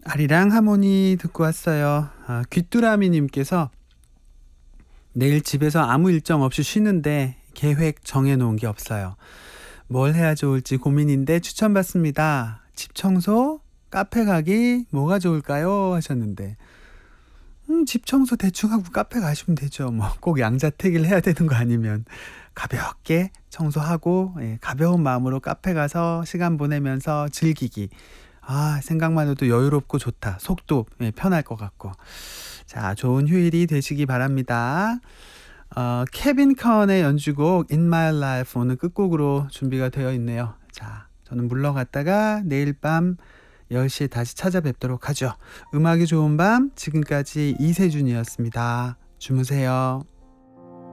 아리랑 하모니 듣고 왔어요. 귀뚜라미님께서 내일 집에서 아무 일정 없이 쉬는데 계획 정해놓은 게 없어요. 뭘 해야 좋을지 고민인데 추천받습니다. 집 청소? 카페 가기? 뭐가 좋을까요? 하셨는데 집 청소 대충 하고 카페 가시면 되죠. 뭐 꼭 양자택일 해야 되는 거 아니면 가볍게 청소하고 가벼운 마음으로 카페 가서 시간 보내면서 즐기기. 생각만 해도 여유롭고 좋다. 속도 편할 것 같고. 자, 좋은 휴일이 되시기 바랍니다. 케빈 카원의 연주곡 In My Life 오늘 끝곡으로 준비가 되어 있네요. 자, 저는 물러갔다가 내일 밤 10시에 다시 찾아뵙도록 하죠. 음악이 좋은 밤, 지금까지 이세준이었습니다. 주무세요.